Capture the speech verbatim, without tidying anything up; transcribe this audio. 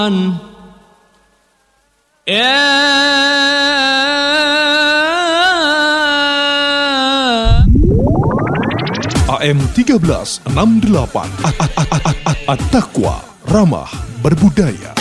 Ya A M tiga belas enam puluh delapan At-Taqwa Ramah Berbudaya.